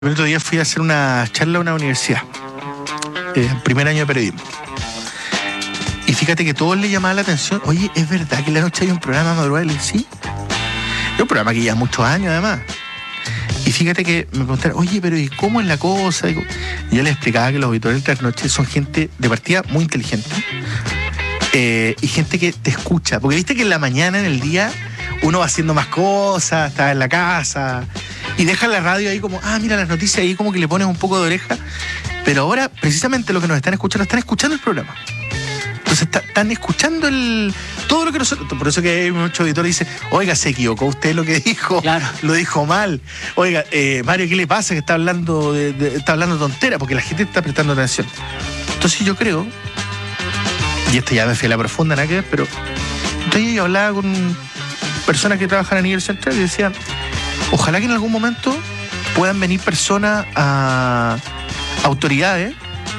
El otro día fui a hacer una charla a una universidad, primer año de periodismo. Y fíjate que todos le llamaba la atención. Oye, ¿es verdad que en la noche hay un programa madrugada? Sí. Es un programa que lleva muchos años además. Y fíjate que me preguntaron, oye, pero ¿y cómo es la cosa? Y yo les explicaba que los auditores de trasnoche son gente de partida muy inteligente. Y gente que te escucha. Porque viste que en la mañana, en el día, uno va haciendo más cosas, está en la casa y deja la radio ahí como, mira las noticias ahí, como que le pones un poco de oreja. Pero ahora, precisamente lo que nos están escuchando el programa. Entonces están escuchando todo lo que nosotros... Por eso que hay muchos auditores que dicen, oiga, se equivocó usted lo que dijo, claro, lo dijo mal. Oiga, Mario, ¿qué le pasa? Que está hablando tontera, porque la gente está prestando atención. Entonces yo creo, y esto ya me fui a la profunda, nada que ver, pero entonces yo hablaba con personas que trabajan a nivel central y decían, ojalá que en algún momento puedan venir personas autoridades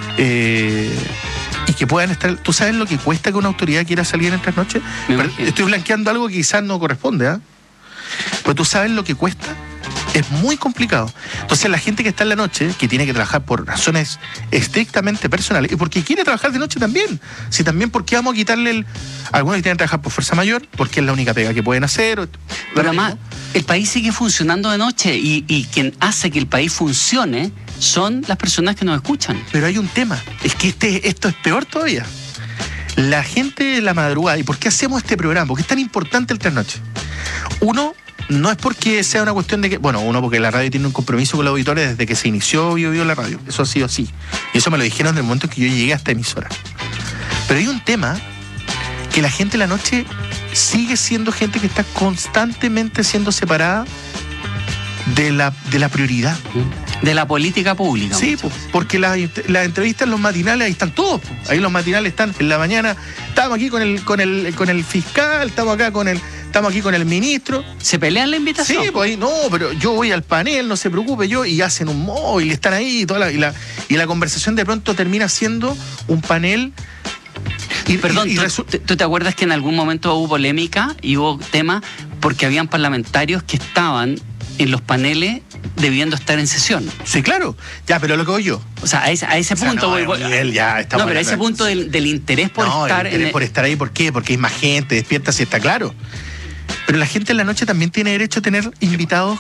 y que puedan estar... ¿Tú sabes lo que cuesta que una autoridad quiera salir en estas noches? Estoy blanqueando algo que quizás no corresponde, pero tú sabes lo que cuesta. Es muy complicado. Entonces la gente que está en la noche, que tiene que trabajar por razones estrictamente personales, y porque quiere trabajar de noche también. Si también, ¿por qué vamos a quitarle algunos que tienen que trabajar por fuerza mayor? Porque es la única pega que pueden hacer. Pero además, el país sigue funcionando de noche y quien hace que el país funcione son las personas que nos escuchan. Pero hay un tema, es que esto es peor todavía. La gente de la madrugada, ¿y por qué hacemos este programa? ¿Por qué es tan importante el trasnoche? Uno, no es porque sea una cuestión de que... Bueno, uno, porque la radio tiene un compromiso con los auditores desde que se inició Bio la radio. Eso ha sido así. Y eso me lo dijeron desde el momento en que yo llegué a esta emisora. Pero hay un tema que la gente en la noche sigue siendo gente que está constantemente siendo separada de la prioridad. De la política pública. Sí, porque las entrevistas, los matinales, ahí están todos. Ahí los matinales están en la mañana. Estamos aquí con el fiscal, estamos aquí con el ministro. ¿Se pelean la invitación? Sí, pues ahí, no, pero yo voy al panel, no se preocupe y hacen un móvil, están ahí y la conversación de pronto termina siendo un panel. Perdón, ¿tú te acuerdas que en algún momento hubo polémica y hubo tema porque habían parlamentarios que estaban en los paneles debiendo estar en sesión? Sí, claro. Ya, pero lo que voy yo. O sea, a ese punto voy. Pero a ese punto del interés por estar... por estar ahí, ¿por qué? Porque hay más gente, despierta, si está claro. Pero la gente en la noche también tiene derecho a tener invitados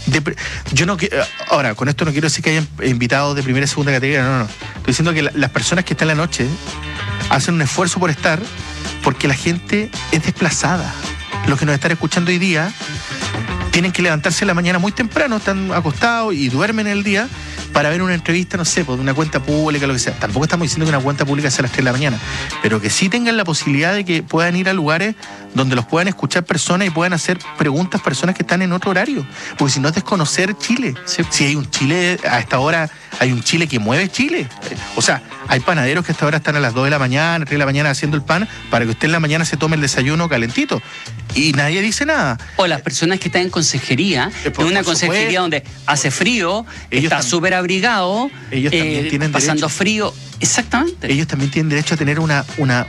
ahora, con esto no quiero decir que hayan invitados de primera y segunda categoría, no. Estoy diciendo que las personas que están en la noche hacen un esfuerzo por estar, porque la gente es desplazada. Los que nos están escuchando hoy día tienen que levantarse en la mañana muy temprano, están acostados y duermen el día para ver una entrevista, no sé, de una cuenta pública, lo que sea. Tampoco estamos diciendo que una cuenta pública sea a las 3 de la mañana, pero que sí tengan la posibilidad de que puedan ir a lugares donde los puedan escuchar personas y puedan hacer preguntas personas que están en otro horario. Porque si no es desconocer Chile. Sí. Si hay un Chile, a esta hora hay un Chile que mueve Chile. O sea, hay panaderos que a esta hora están a las 2 de la mañana, 3 de la mañana haciendo el pan para que usted en la mañana se tome el desayuno calentito. Y nadie dice nada. O las personas que están en consejería, en una consejería donde hace frío, está súper abrigado, ellos también tienen pasando derecho. Frío. Exactamente. Ellos también tienen derecho a tener una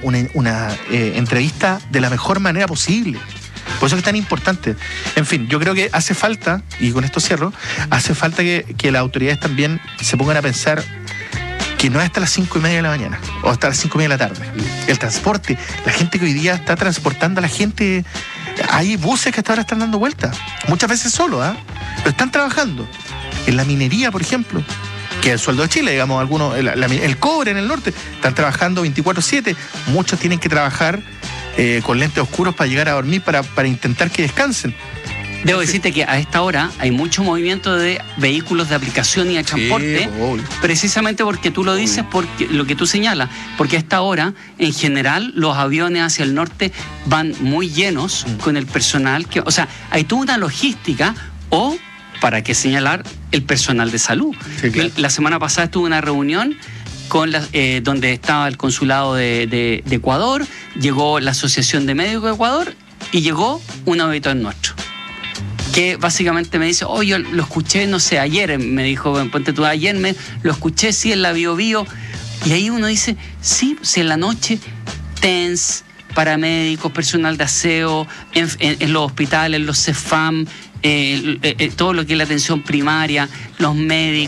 entrevista de la mejor manera posible. Por eso es tan importante. En fin, yo creo que hace falta, y con esto cierro, hace falta que las autoridades también se pongan a pensar que no es hasta las 5:30 de la mañana o hasta las 5:30 de la tarde. El transporte, la gente que hoy día está transportando a la gente, hay buses que hasta ahora están dando vueltas, muchas veces solo, pero están trabajando. En la minería, por ejemplo, que es el sueldo de Chile, digamos, algunos, el cobre en el norte, están trabajando 24/7, muchos tienen que trabajar con lentes oscuros para llegar a dormir, para intentar que descansen. Debo decirte que a esta hora hay mucho movimiento de vehículos de aplicación y de transporte, precisamente porque tú lo dices, porque lo que tú señalas, porque a esta hora, en general, los aviones hacia el norte van muy llenos con el personal, o sea, hay toda una logística, o, para qué señalar, el personal de salud. Sí, claro. La semana pasada estuve en una reunión donde estaba el consulado de Ecuador, llegó la Asociación de Médicos de Ecuador y llegó un auditor nuestro, que básicamente me dice, yo lo escuché, no sé, ayer, me dijo, ponte tú, ayer lo escuché, sí, en la Bio. Y ahí uno dice, sí, si en la noche, TENS, paramédicos, personal de aseo, en los hospitales, los CEFAM, todo lo que es la atención primaria, los médicos.